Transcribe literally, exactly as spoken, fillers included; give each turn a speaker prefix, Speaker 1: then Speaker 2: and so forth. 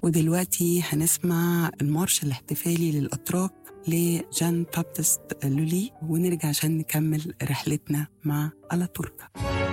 Speaker 1: ودلوقتي هنسمع المارش الاحتفالي للأتراك لجان بابتست لولي، ونرجع عشان نكمل رحلتنا مع ألا تركا.